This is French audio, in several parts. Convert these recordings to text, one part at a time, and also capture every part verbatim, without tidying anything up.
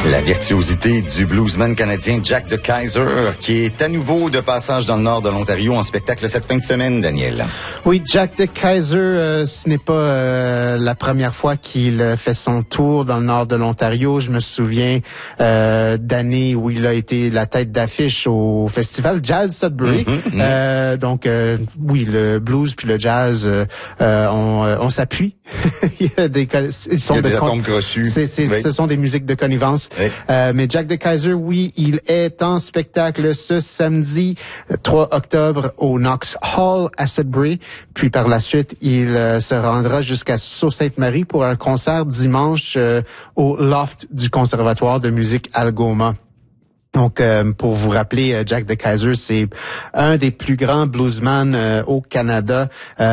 La virtuosité du bluesman canadien Jack de Kaiser, qui est à nouveau de passage dans le nord de l'Ontario en spectacle cette fin de semaine, Daniel. Oui, Jack de Kaiser, euh, ce n'est pas euh, la première fois qu'il fait son tour dans le nord de l'Ontario. Je me souviens euh, d'années où il a été la tête d'affiche au festival Jazz Sudbury. Mm-hmm, mm-hmm. Euh, donc, euh, oui, le blues puis le jazz, euh, on, on s'appuie. Il y a des, ils sont Il y a de des con... atomes crochus. C'est, c'est, oui. Ce sont des musiques de connivence. Oui. Euh, mais Jack de Kaiser, oui, il est en spectacle ce samedi trois octobre au Knox Hall à Sudbury. Puis par la suite, il euh, se rendra jusqu'à Sault-Sainte-Marie pour un concert dimanche euh, au loft du Conservatoire de musique Algoma. Donc, euh, pour vous rappeler, Jack de Kaiser, c'est un des plus grands bluesmen euh, au Canada.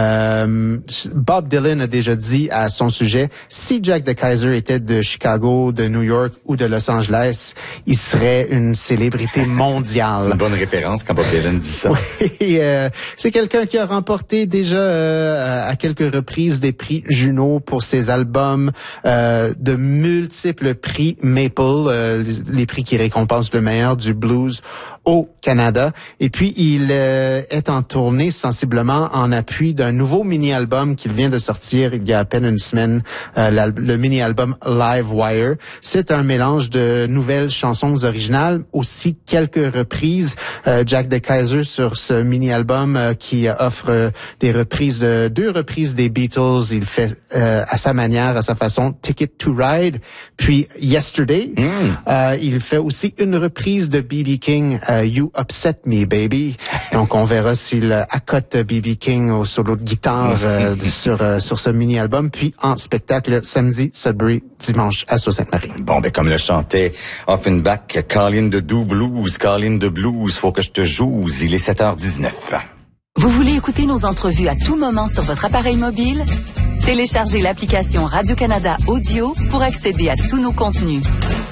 Euh, Bob Dylan a déjà dit à son sujet, si Jack de Kaiser était de Chicago, de New York ou de Los Angeles, il serait une célébrité mondiale. C'est une bonne référence quand Bob Dylan dit ça. Oui, euh, c'est quelqu'un qui a remporté déjà euh, à quelques reprises des prix Juno pour ses albums, euh, de multiples prix Maple, euh, les prix qui récompensent le meilleur du blues au Canada. Et puis, il euh, est en tournée sensiblement en appui d'un nouveau mini-album qu'il vient de sortir il y a à peine une semaine, euh, le mini-album Live Wire. C'est un mélange de nouvelles chansons originales, aussi quelques reprises. Euh, Jack de Kaiser sur ce mini-album euh, qui offre euh, des reprises, de, deux reprises des Beatles. Il fait euh, à sa manière, à sa façon, Ticket to Ride, puis Yesterday. Mm. Euh, il fait aussi une reprise de B B King, uh, You Upset Me Baby. Donc on verra s'il accote B B King au solo de guitare euh, sur euh, sur ce mini-album. Puis en spectacle samedi, Sudbury, dimanche à Sault-Sainte-Marie. Bon, ben comme le chantait Offenbach, Colin de Do Blues, Colin de Blues, faut que je te joue. Il est sept heures dix-neuf. Vous voulez écouter nos entrevues à tout moment sur votre appareil mobile? Téléchargez l'application Radio-Canada Audio pour accéder à tous nos contenus.